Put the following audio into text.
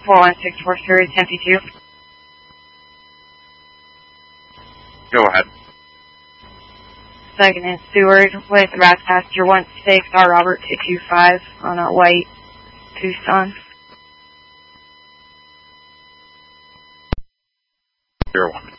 4164 Series 1052. Go ahead. Second and Stewart with Rat Passenger 16 Star Robert 225 on a white Tucson. 01.